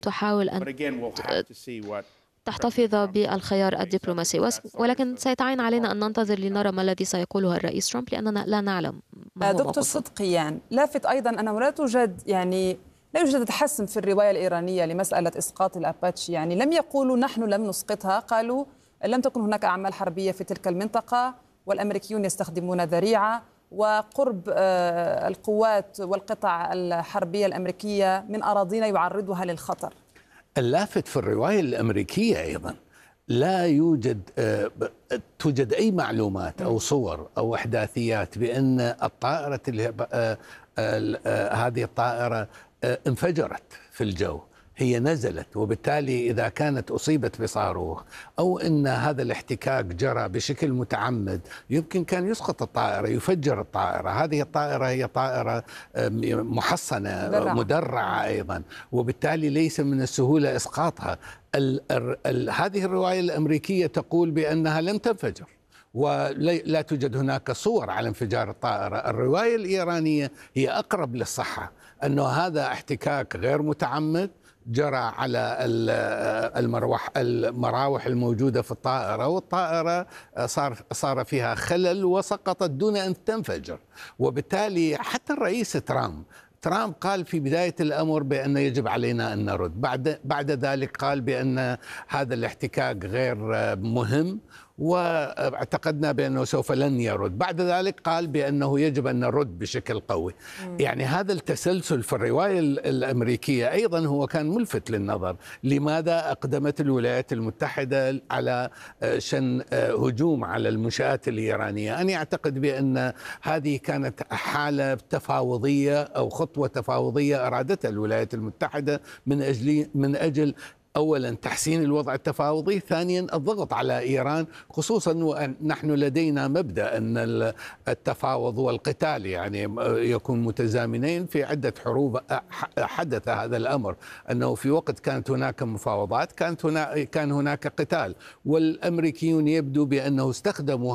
تحاول أن تحتفظ بالخيار الدبلوماسي، ولكن سيتعين علينا أن ننتظر لنرى ما الذي سيقوله الرئيس ترامب، لأننا لا نعلم ما هو دكتور موقفه. صدقي، لافت أيضا أنه لا يوجد تحسن في الرواية الإيرانية لمسألة إسقاط الأباتشي. لم يقولوا نحن لم نسقطها، قالوا لم تكن هناك أعمال حربية في تلك المنطقة والأمريكيون يستخدمون ذريعة، وقرب القوات والقطع الحربية الأمريكية من أراضينا يعرضها للخطر. اللافت في الرواية الأمريكية أيضا لا توجد أي معلومات أو صور أو إحداثيات بأن الطائرة هذه الطائرة انفجرت في الجو. هي نزلت، وبالتالي إذا كانت أصيبت بصاروخ أو أن هذا الاحتكاك جرى بشكل متعمد يمكن كان يسقط الطائرة، يفجر الطائرة. هذه الطائرة هي طائرة محصنة مدرعة أيضا، وبالتالي ليس من السهولة إسقاطها. هذه الرواية الأمريكية تقول بأنها لم تنفجر ولا توجد هناك صور على انفجار الطائرة. الرواية الإيرانية هي أقرب للصحة، أنه هذا احتكاك غير متعمد جرى على المراوح الموجودة في الطائرة، والطائرة صار فيها خلل وسقطت دون أن تنفجر. وبالتالي حتى الرئيس ترامب قال في بداية الأمر بأن يجب علينا أن نرد، بعد ذلك قال بأن هذا الاحتكاك غير مهم واعتقدنا بأنه سوف لن يرد، بعد ذلك قال بأنه يجب أن نرد بشكل قوي. يعني هذا التسلسل في الرواية الأمريكية أيضا هو كان ملفت للنظر. لماذا أقدمت الولايات المتحدة على شن هجوم على المنشآت الإيرانية؟ أنا أعتقد بأن هذه كانت حالة تفاوضية أو خطوة تفاوضية أرادتها الولايات المتحدة من أجل أولا تحسين الوضع التفاوضي، ثانيا الضغط على إيران، خصوصا ونحن لدينا مبدأ أن التفاوض والقتال يكون متزامنين. في عدة حروب حدث هذا الأمر، أنه في وقت كانت هناك مفاوضات كان هناك قتال، والأمريكيون يبدو بأنه استخدموا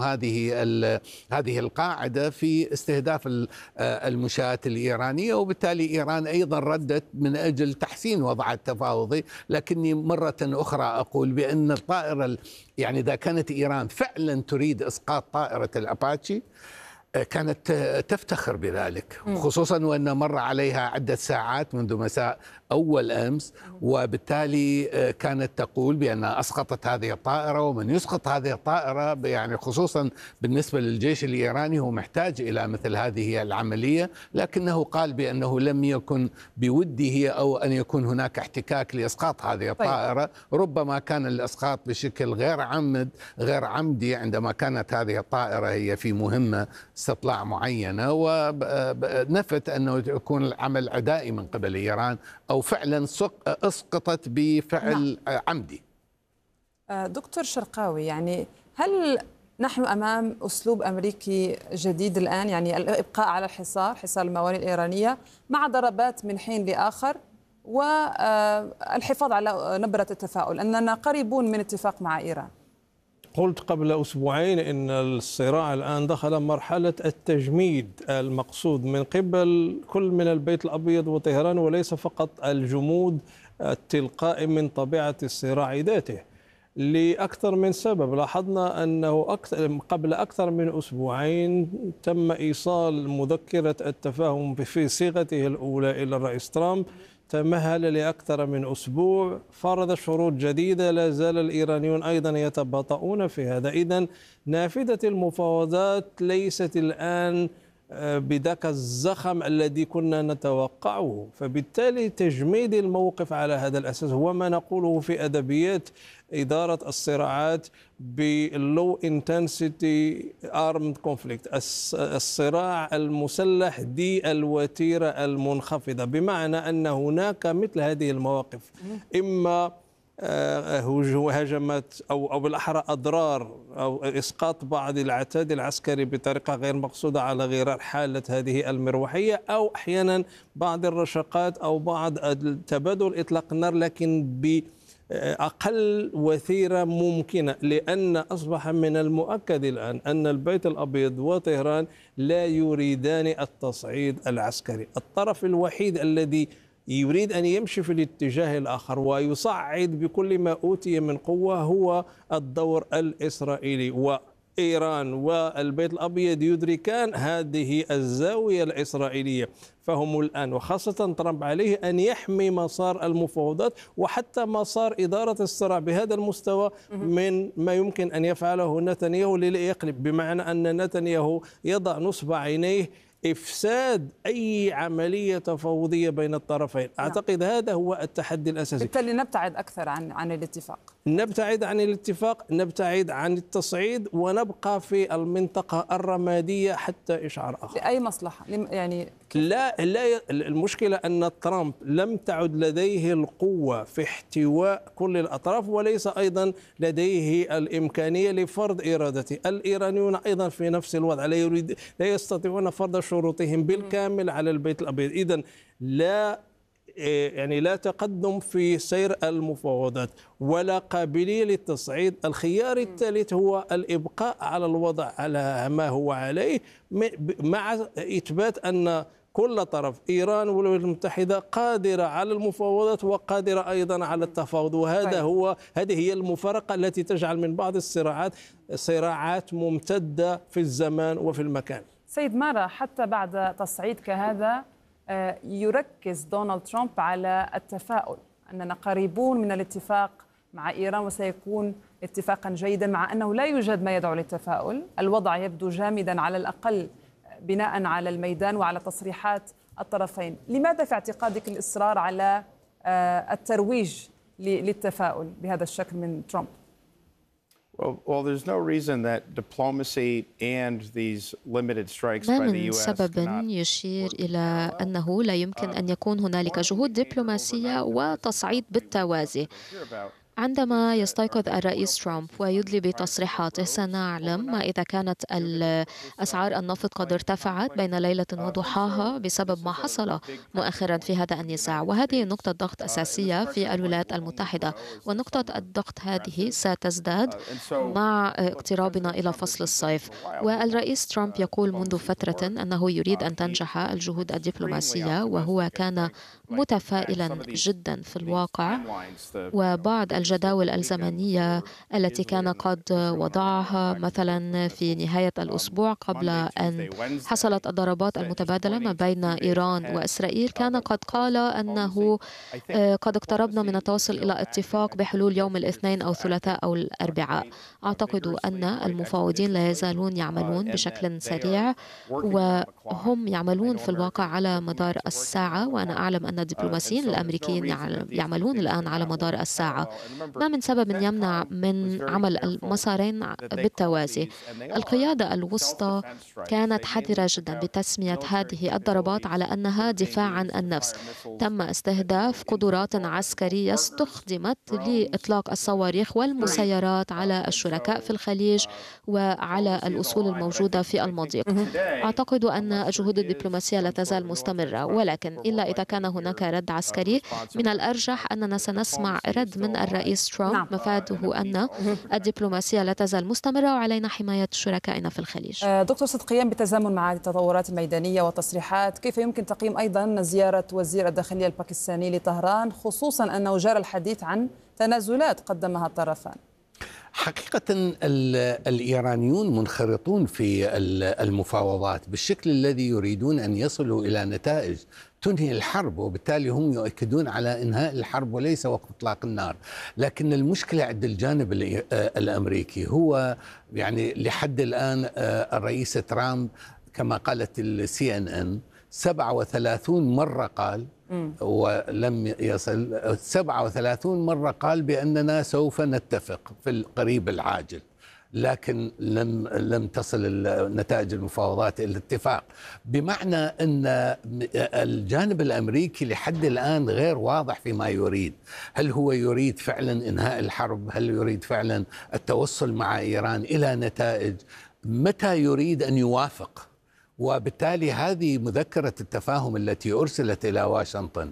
هذه القاعدة في استهداف المنشآت الإيرانية، وبالتالي إيران أيضا ردت من أجل تحسين وضعها التفاوضي. لكن مرة أخرى أقول بأن الطائرة إذا كانت إيران فعلا تريد إسقاط طائرة الأباتشي كانت تفتخر بذلك، خصوصا وأن مر عليها عدة ساعات منذ مساء أول أمس، وبالتالي كانت تقول بأنها أسقطت هذه الطائرة. ومن يسقط هذه الطائرة خصوصا بالنسبة للجيش الإيراني هو محتاج إلى مثل هذه العملية، لكنه قال بأنه لم يكن بوده أو أن يكون هناك احتكاك لإسقاط هذه الطائرة. ربما كان الإسقاط بشكل غير عمدي عندما كانت هذه الطائرة هي في مهمة استطلاع معينة، ونفت أنه يكون العمل عدائي من قبل إيران أو فعلا أسقطت بفعل عمدي. دكتور شرقاوي، هل نحن أمام أسلوب أمريكي جديد الآن، الإبقاء على حصار الموانئ الإيرانية مع ضربات من حين لآخر والحفاظ على نبرة التفاؤل أننا قريبون من اتفاق مع إيران؟ قلت قبل أسبوعين إن الصراع الآن دخل مرحلة التجميد المقصود من قبل كل من البيت الأبيض وطهران، وليس فقط الجمود التلقائي من طبيعة الصراع ذاته، لأكثر من سبب. لاحظنا أنه قبل أكثر من أسبوعين تم إيصال مذكرة التفاهم في صيغته الأولى إلى الرئيس ترامب، تمهل لأكثر من أسبوع، فرض شروط جديدة، لا زال الإيرانيون أيضا يتباطؤون في هذا. إذن نافذة المفاوضات ليست الآن بذاك الزخم الذي كنا نتوقعه، فبالتالي تجميد الموقف على هذا الأساس هو ما نقوله في أدبيات إدارة الصراعات باللو انتنسيتي ارمد كونفليكت، الصراع المسلح ذي الوتيرة المنخفضة، بمعنى أن هناك مثل هذه المواقف إما هجمات أو بالأحرى أضرار أو إسقاط بعض العتاد العسكري بطريقة غير مقصودة على غرار حالة هذه المروحية، أو أحيانا بعض الرشقات أو بعض تبادل إطلاق النار، لكن بأقل وتيرة ممكنة، لأن أصبح من المؤكد الآن أن البيت الأبيض وطهران لا يريدان التصعيد العسكري. الطرف الوحيد الذي يريد أن يمشي في الاتجاه الآخر ويصعد بكل ما أوتي من قوة هو الدور الإسرائيلي. وإيران والبيت الأبيض يدركان هذه الزاوية الإسرائيلية، فهم الآن وخاصة ترامب عليه أن يحمي مسار المفاوضات وحتى مسار إدارة الصراع بهذا المستوى من ما يمكن أن يفعله نتنياهو ليقلب، بمعنى أن نتنياهو يضع نصب عينيه إفساد أي عملية تفاوضية بين الطرفين. أعتقد هذا هو التحدي الأساسي. بالتالي نبتعد أكثر عن الاتفاق. نبتعد عن الاتفاق، نبتعد عن التصعيد، ونبقى في المنطقة الرمادية حتى إشعار آخر. لأي مصلحة يعني؟ لا المشكلة أن ترامب لم تعد لديه القوة في احتواء كل الأطراف، وليس أيضا لديه الإمكانية لفرض إرادته. الإيرانيون أيضا في نفس الوضع، لا يستطيعون فرض شروطهم بالكامل على البيت الأبيض. إذن لا تقدم في سير المفاوضات ولا قابلية للتصعيد. الخيار الثالث هو الإبقاء على الوضع على ما هو عليه، مع إثبات أن كل طرف، إيران والولايات المتحدة، قادرة على المفاوضات وقادرة أيضا على التفاوض. هذه هي المفارقة التي تجعل من بعض الصراعات صراعات ممتدة في الزمان وفي المكان. سيد مارا، حتى بعد تصعيد كهذا يركز دونالد ترامب على التفاؤل، أننا قريبون من الاتفاق مع إيران وسيكون اتفاقا جيدا، مع أنه لا يوجد ما يدعو للتفاؤل. الوضع يبدو جامدا على الأقل بناء على الميدان وعلى تصريحات الطرفين. لماذا في اعتقادك الإصرار على الترويج للتفاؤل بهذا الشكل من ترامب؟ Well, there's no reason that diplomacy and these limited strikes ما by the من US سبب يشير إلى أنه لا يمكن أن يكون هنالك جهود دبلوماسية وتصعيد بالتوازي. عندما يستيقظ الرئيس ترامب ويدلي بتصريحاته سنعلم ما إذا كانت أسعار النفط قد ارتفعت بين ليلة وضحاها بسبب ما حصل مؤخرا في هذا النزاع، وهذه نقطة ضغط أساسية في الولايات المتحدة، ونقطة الضغط هذه ستزداد مع اقترابنا إلى فصل الصيف. والرئيس ترامب يقول منذ فترة أنه يريد أن تنجح الجهود الدبلوماسية، وهو كان متفائلا جدا في الواقع. وبعض الجداول الزمنية التي كان قد وضعها مثلا في نهاية الأسبوع قبل أن حصلت الضربات المتبادلة ما بين إيران وإسرائيل، كان قد قال أنه قد اقتربنا من التوصل إلى اتفاق بحلول يوم الاثنين أو الثلاثاء أو الأربعاء. أعتقد أن المفاوضين لا يزالون يعملون بشكل سريع، وهم يعملون في الواقع على مدار الساعة، وأنا أعلم أن الدبلوماسيين الأمريكيين يعملون الآن على مدار الساعة. ما من سبب يمنع من عمل المسارين بالتوازي. القيادة الوسطى كانت حذرة جدا بتسمية هذه الضربات على أنها دفاع عن النفس. تم استهداف قدرات عسكرية استخدمت لإطلاق الصواريخ والمسيرات على الشركاء في الخليج وعلى الأصول الموجودة في المضيق. أعتقد أن الجهود الدبلوماسية لا تزال مستمرة، ولكن إلا إذا كان هناك رد عسكري من الأرجح أننا سنسمع رد من الرئيس ترامب مفاده أن الدبلوماسية لا تزال مستمرة وعلينا حماية شركائنا في الخليج. دكتور صدقيان، بتزامن مع التطورات الميدانية والتصريحات، كيف يمكن تقييم أيضا زيارة وزير الداخلية الباكستاني لطهران، خصوصا أنه جرى الحديث عن تنازلات قدمها الطرفان؟ حقيقة الإيرانيون منخرطون في المفاوضات بالشكل الذي يريدون أن يصلوا إلى نتائج تنهي الحرب، وبالتالي هم يؤكدون على إنهاء الحرب وليس وقت إطلاق النار. لكن المشكلة عند الجانب الأمريكي هو يعني لحد الآن الرئيس ترامب كما قالت CNN 37 مرة قال ولم يصل 37 مرة قال بأننا سوف نتفق في القريب العاجل، لكن لم تصل نتائج المفاوضات إلى الاتفاق. بمعنى أن الجانب الأمريكي لحد الآن غير واضح فيما يريد. هل هو يريد فعلا إنهاء الحرب؟ هل يريد فعلا التوصل مع إيران إلى نتائج؟ متى يريد أن يوافق؟ وبالتالي هذه مذكرة التفاهم التي أرسلت إلى واشنطن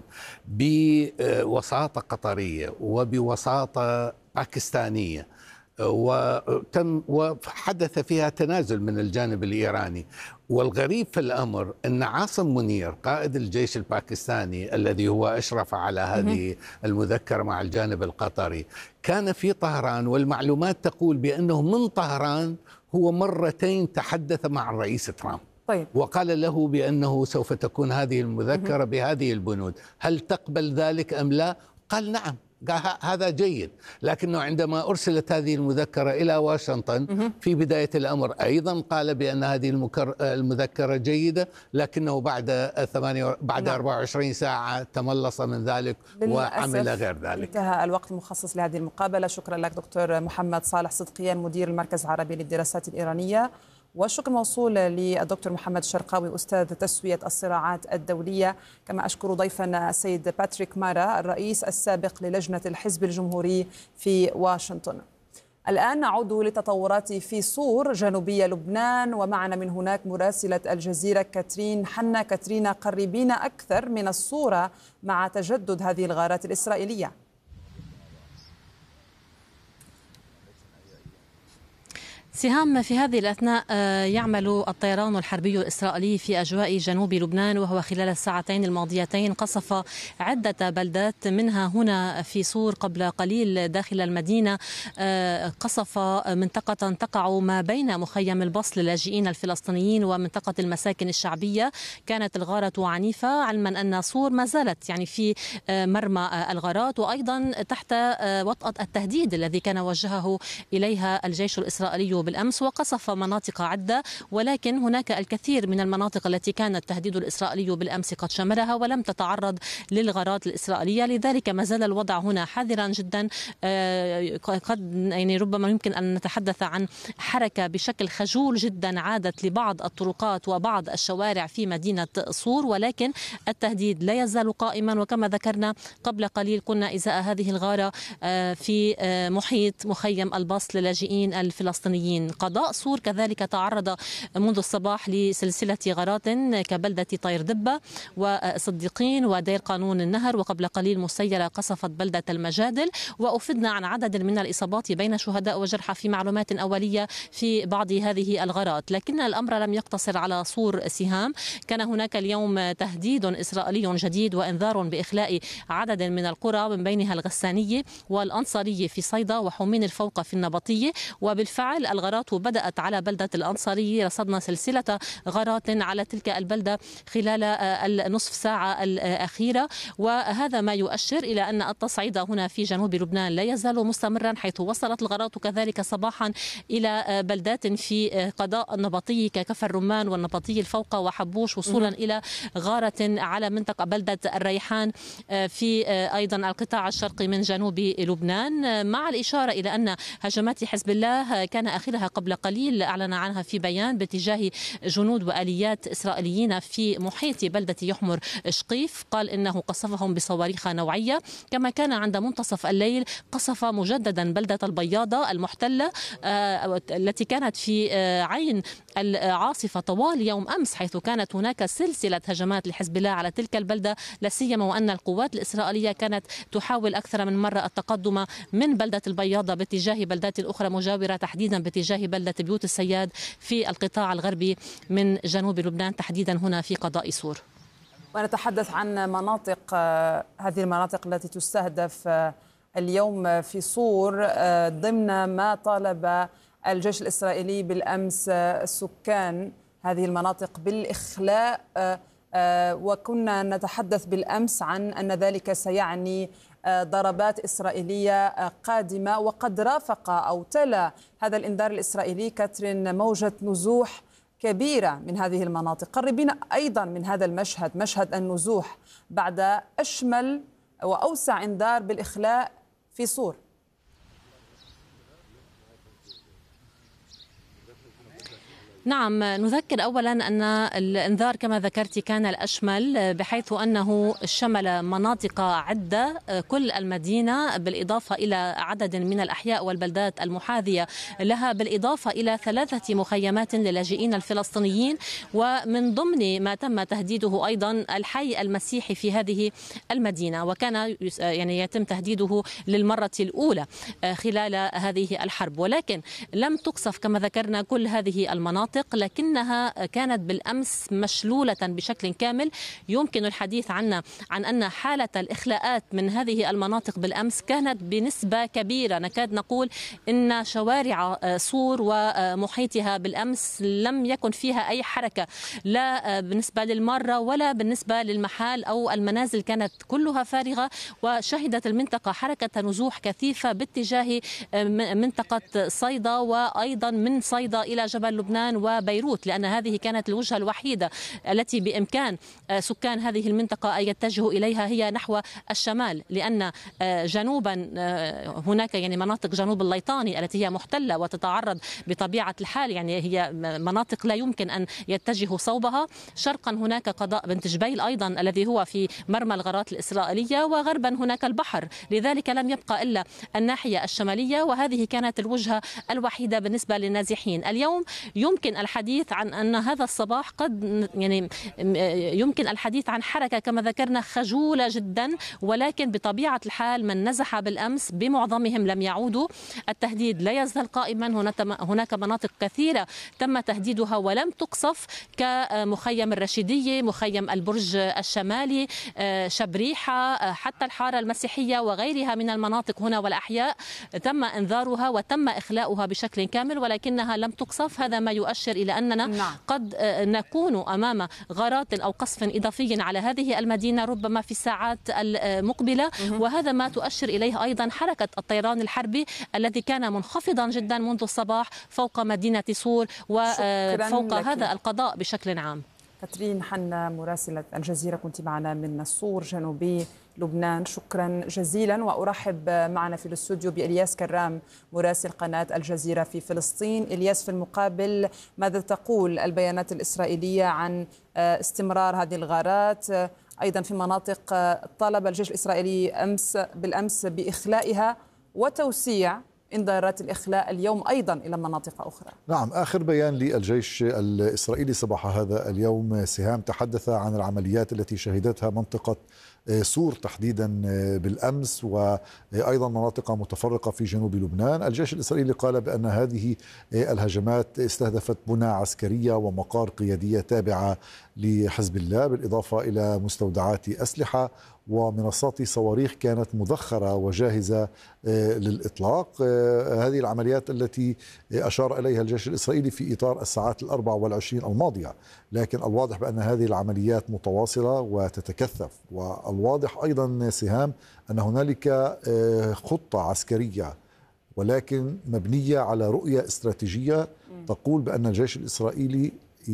بوساطة قطرية وبوساطة باكستانية وحدث فيها تنازل من الجانب الإيراني، والغريب في الأمر أن عاصم منير قائد الجيش الباكستاني الذي هو أشرف على هذه المذكرة مع الجانب القطري كان في طهران، والمعلومات تقول بأنه من طهران هو مرتين تحدث مع الرئيس ترامب. طيب. وقال له بأنه سوف تكون هذه المذكرة بهذه البنود، هل تقبل ذلك أم لا؟ قال نعم، هذا جيد. لكنه عندما أرسلت هذه المذكرة إلى واشنطن في بداية الأمر أيضا قال بأن هذه المذكرة جيدة، لكنه بعد 24 ساعة تملص من ذلك وعمل غير ذلك. انتهى الوقت المخصص لهذه المقابلة. شكرا لك دكتور محمد صالح صدقيان مدير المركز العربي للدراسات الإيرانية، والشكر موصول للدكتور محمد الشرقاوي أستاذ تسوية الصراعات الدولية. كما أشكر ضيفنا السيد باتريك مارا الرئيس السابق للجنة الحزب الجمهوري في واشنطن. الآن نعود لتطورات في صور جنوبية لبنان، ومعنا من هناك مراسلة الجزيرة كاترين حنا. كاترينا، قربينا أكثر من الصورة مع تجدد هذه الغارات الإسرائيلية. سهام، في هذه الأثناء يعمل الطيران الحربي الإسرائيلي في أجواء جنوب لبنان، وهو خلال الساعتين الماضيتين قصف عدة بلدات، منها هنا في صور قبل قليل داخل المدينة قصف منطقة تقع ما بين مخيم البصل للاجئين الفلسطينيين ومنطقة المساكن الشعبية. كانت الغارة عنيفة، علما أن صور ما زالت يعني في مرمى الغارات، وأيضا تحت وطأة التهديد الذي كان وجهه إليها الجيش الإسرائيلي بالأمس، وقصف مناطق عدة، ولكن هناك الكثير من المناطق التي كان التهديد الإسرائيلي بالأمس قد شملها ولم تتعرض للغارات الإسرائيلية. لذلك ما زال الوضع هنا حذرا جدا. قد يعني ربما يمكن أن نتحدث عن حركة بشكل خجول جدا عادت لبعض الطرقات وبعض الشوارع في مدينة صور، ولكن التهديد لا يزال قائما. وكما ذكرنا قبل قليل كنا إزاء هذه الغارة في محيط مخيم البصل للاجئين الفلسطينيين. قضاء صور كذلك تعرض منذ الصباح لسلسلة غارات كبلدة طير دبة وصديقين ودير قانون النهر، وقبل قليل مسيرة قصفت بلدة المجادل. وأفدنا عن عدد من الإصابات بين شهداء وجرحى في معلومات أولية في بعض هذه الغارات. لكن الأمر لم يقتصر على صور سهام، كان هناك اليوم تهديد إسرائيلي جديد وإنذار بإخلاء عدد من القرى من بينها الغسانية والأنصارية في صيدا وحمين الفوقة في النبطية. وبالفعل الغارات بدأت على بلدة الأنصارية، رصدنا سلسلة غارات على تلك البلدة خلال النصف ساعة الأخيرة، وهذا ما يؤشر إلى أن التصعيد هنا في جنوب لبنان لا يزال مستمرا، حيث وصلت الغارات كذلك صباحا إلى بلدات في قضاء النبطي ككفر الرمان والنبطي الفوقة وحبوش، وصولا إلى غارة على منطقة بلدة الريحان في أيضا القطاع الشرقي من جنوب لبنان، مع الإشارة إلى أن هجمات حزب الله كان آخرها قبل قليل أعلن عنها في بيان باتجاه جنود وآليات إسرائيليين في محيط بلدة يحمر شقيف، قال إنه قصفهم بصواريخ نوعية. كما كان عند منتصف الليل قصف مجددا بلدة البياضة المحتلة التي كانت في عين العاصفة طوال يوم أمس، حيث كانت هناك سلسلة هجمات لحزب الله على تلك البلدة، لا سيما وأن القوات الإسرائيلية كانت تحاول أكثر من مرة التقدم من بلدة البياضة باتجاه بلدات أخرى مجاورة، تحديدا باتجاه بلدة بيوت السياد في القطاع الغربي من جنوب لبنان، تحديدا هنا في قضاء صور. ونتحدث عن مناطق، هذه المناطق التي تستهدف اليوم في صور ضمن ما طالب الجيش الإسرائيلي بالأمس سكان هذه المناطق بالإخلاء، وكنا نتحدث بالأمس عن أن ذلك سيعني ضربات إسرائيلية قادمة، وقد رافق أو تلا هذا الإنذار الإسرائيلي كاترين موجة نزوح كبيرة من هذه المناطق. قربينا أيضا من هذا المشهد، مشهد النزوح بعد أشمل وأوسع إنذار بالإخلاء في صور. نعم، نذكر أولا أن الإنذار كما ذكرت كان الأشمل، بحيث أنه شمل مناطق عدة كل المدينة، بالإضافة إلى عدد من الأحياء والبلدات المحاذية لها، بالإضافة إلى 3 مخيمات للاجئين الفلسطينيين، ومن ضمن ما تم تهديده أيضا الحي المسيحي في هذه المدينة، وكان يعني يتم تهديده للمرة الأولى خلال هذه الحرب. ولكن لم تقصف كما ذكرنا كل هذه المناطق، مناطق لكنها كانت بالأمس مشلولة بشكل كامل. يمكن الحديث عن أن حالة الإخلاءات من هذه المناطق بالأمس كانت بنسبة كبيرة. نكاد نقول إن شوارع صور ومحيطها بالأمس لم يكن فيها أي حركة، لا بالنسبة للمارة ولا بالنسبة للمحال أو المنازل، كانت كلها فارغة. وشهدت المنطقة حركة نزوح كثيفة باتجاه منطقة صيدا وأيضا من صيدا إلى جبل لبنان وبيروت، لأن هذه كانت الوجهة الوحيدة التي بإمكان سكان هذه المنطقة أن يتجهوا إليها هي نحو الشمال، لأن جنوبا هناك يعني مناطق جنوب الليطاني التي هي محتلة وتتعرض بطبيعة الحال، يعني هي مناطق لا يمكن أن يتجهوا صوبها. شرقا هناك قضاء بنت جبيل أيضا الذي هو في مرمى الغارات الإسرائيلية، وغربا هناك البحر، لذلك لم يبقى إلا الناحية الشمالية، وهذه كانت الوجهة الوحيدة بالنسبة للنازحين. اليوم يمكن الحديث عن أن هذا الصباح قد يعني يمكن الحديث عن حركة كما ذكرنا خجولة جدا، ولكن بطبيعة الحال من نزح بالأمس بمعظمهم لم يعودوا. التهديد لا يزال قائما، هناك مناطق كثيرة تم تهديدها ولم تقصف كمخيم الرشيدية، مخيم البرج الشمالي، شبريحة، حتى الحارة المسيحية وغيرها من المناطق هنا والأحياء تم إنذارها وتم إخلاؤها بشكل كامل، ولكنها لم تقصف. هذا ما يؤشر إلى أننا قد نكون أمام غارات أو قصف إضافي على هذه المدينة ربما في الساعات المقبلة، وهذا ما تؤشر إليه أيضا حركة الطيران الحربي الذي كان منخفضا جدا منذ الصباح فوق مدينة صور وفوق هذا القضاء بشكل عام. كاترين حنا مراسلة الجزيرة كنت معنا من صور جنوبي لبنان، شكرا جزيلا. وأرحب معنا في الاستوديو بإلياس كرام مراسل قناة الجزيرة في فلسطين. إلياس، في المقابل ماذا تقول البيانات الإسرائيلية عن استمرار هذه الغارات أيضا في مناطق طالب الجيش الإسرائيلي بالأمس بإخلائها وتوسيع انذارات الإخلاء اليوم أيضا إلى مناطق أخرى؟ نعم، آخر بيان للجيش الإسرائيلي صباح هذا اليوم سهام تحدث عن العمليات التي شهدتها منطقة صور تحديدا بالأمس، وأيضا مناطق متفرقة في جنوب لبنان. الجيش الإسرائيلي قال بأن هذه الهجمات استهدفت بنى عسكرية ومقار قيادية تابعة لحزب الله، بالإضافة إلى مستودعات أسلحة ومنصات صواريخ كانت مذخرة وجاهزة للإطلاق. هذه العمليات التي أشار إليها الجيش الإسرائيلي في إطار الساعات 24 الماضية، لكن الواضح بأن هذه العمليات متواصلة وتتكثف. والواضح أيضا سهام أن هنالك خطة عسكرية ولكن مبنية على رؤية استراتيجية تقول بأن الجيش الإسرائيلي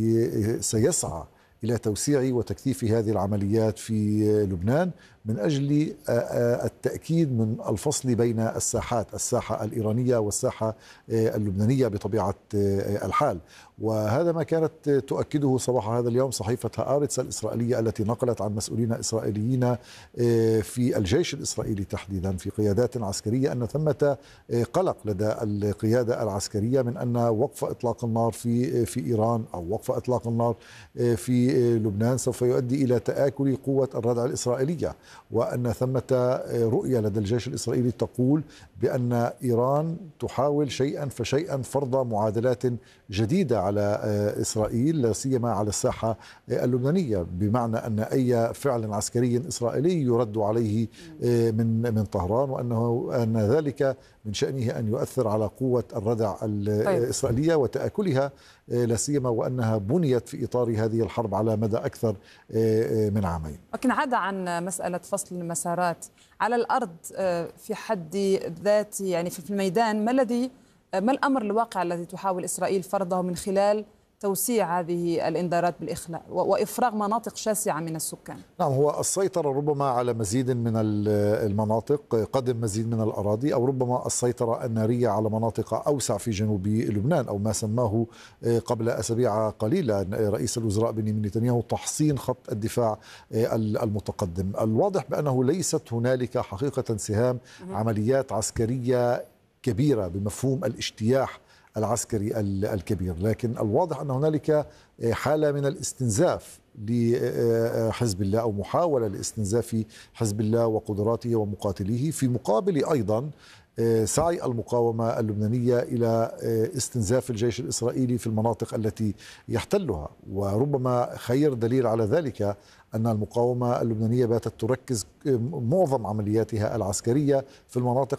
سيسعى إلى توسيع وتكثيف هذه العمليات في لبنان من أجل التأكيد من الفصل بين الساحات، الساحة الإيرانية والساحة اللبنانية بطبيعة الحال. وهذا ما كانت تؤكده صباح هذا اليوم صحيفة هآرتس الإسرائيلية التي نقلت عن مسؤولين إسرائيليين في الجيش الإسرائيلي تحديدا في قيادات عسكرية أن ثمة قلق لدى القيادة العسكرية من أن وقف إطلاق النار في إيران أو وقف إطلاق النار في لبنان سوف يؤدي إلى تآكل قوة الردع الإسرائيلية، وأن ثمة رؤية لدى الجيش الإسرائيلي تقول بأن إيران تحاول شيئا فشيئا فرض معادلات جديدة على إسرائيل لا سيما على الساحة اللبنانية، بمعنى أن أي فعل عسكري إسرائيلي يرد عليه من طهران، وأن ذلك من شأنه أن يؤثر على قوة الردع الإسرائيلية وتآكلها لا سيما وأنها بنيت في إطار هذه الحرب على مدى أكثر من عامين. لكن عدا عن مسألة فصل المسارات على الأرض في حد ذاته، يعني في الميدان، ما الأمر الواقع الذي تحاول إسرائيل فرضه من خلال توسيع هذه الإنذارات بالإخلاء وإفراغ مناطق شاسعة من السكان؟ نعم، هو السيطرة ربما على مزيد من المناطق، قدم مزيد من الأراضي، أو ربما السيطرة النارية على مناطق أوسع في جنوب لبنان، أو ما سماه قبل أسابيع قليلة رئيس الوزراء بنيامين نتنياهو تحصين خط الدفاع المتقدم. الواضح بأنه ليست هنالك حقيقة سهام عمليات عسكرية كبيرة بمفهوم الاجتياح العسكري الكبير، لكن الواضح أن هنالك حالة من الاستنزاف لحزب الله أو محاولة لاستنزاف حزب الله وقدراته ومقاتليه، في مقابل أيضا سعي المقاومة اللبنانية إلى استنزاف الجيش الإسرائيلي في المناطق التي يحتلها. وربما خير دليل على ذلك أن المقاومة اللبنانية باتت تركز معظم عملياتها العسكرية في المناطق